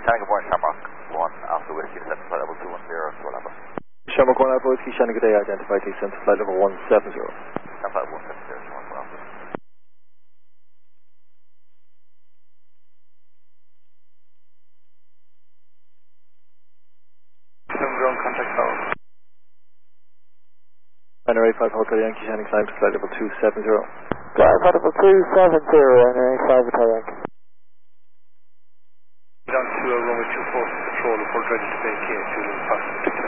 Shannon, good morning, Shamrock 1 Alpha Whiskey, descent to flight level 210, so level. Shamrock 1 Alpha Whiskey, Shannon, good day, identified descent to flight level 170. Descent flight 170, Shamrock 1 Alpha. Ground contact tower. NRA 5 Hotel Yankee, Shannon, climb to flight level 270. Flight level 270, NRA 5 Hotel Yankee. Down to runway 24 control, report ready to vacate, to the passenger